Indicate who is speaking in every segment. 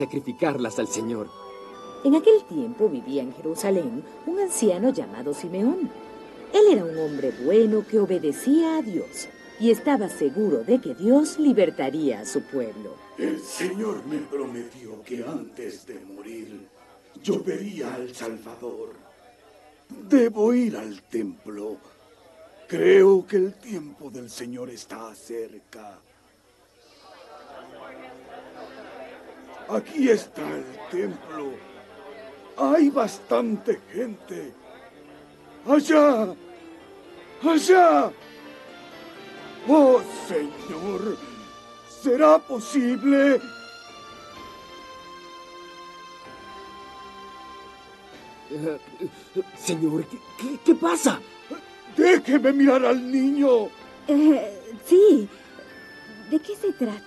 Speaker 1: sacrificarlas al Señor.
Speaker 2: En aquel tiempo vivía en Jerusalén un anciano llamado Simeón. Él era un hombre bueno que obedecía a Dios y estaba seguro de que Dios libertaría a su pueblo.
Speaker 3: El Señor me prometió que antes de morir yo vería al Salvador. Debo ir al templo. Creo que el tiempo del Señor está cerca. Aquí está el templo. Hay bastante gente. ¡Allá! ¡Allá! ¡Oh, Señor! ¿Será posible?
Speaker 1: Señor, ¿qué pasa?
Speaker 3: ¡Déjeme mirar al niño!
Speaker 2: Sí. ¿De qué se trata?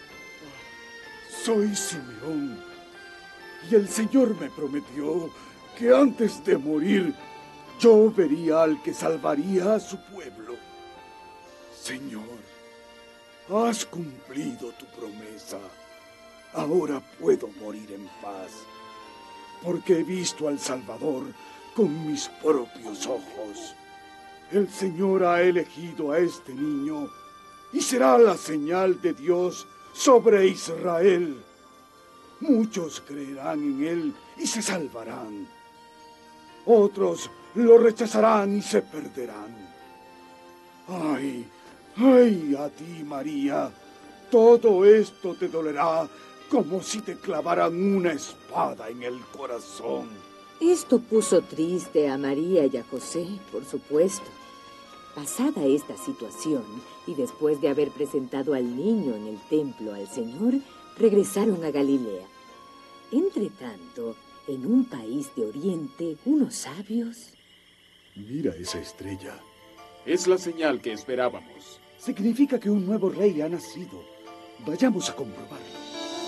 Speaker 3: Soy Simeón, y el Señor me prometió que antes de morir yo vería al que salvaría a su pueblo. Señor, has cumplido tu promesa. Ahora puedo morir en paz, porque he visto al Salvador con mis propios ojos. El Señor ha elegido a este niño y será la señal de Dios sobre Israel. Muchos creerán en él y se salvarán. Otros lo rechazarán y se perderán. ¡Ay, ay a ti, María! Todo esto te dolerá como si te clavaran una espada en el corazón.
Speaker 2: Esto puso triste a María y a José, por supuesto. Pasada esta situación, y después de haber presentado al niño en el templo al Señor, regresaron a Galilea. Entretanto, en un país de Oriente, unos sabios...
Speaker 3: Mira esa estrella.
Speaker 4: Es la señal que esperábamos.
Speaker 3: Significa que un nuevo rey ha nacido. Vayamos a comprobarlo.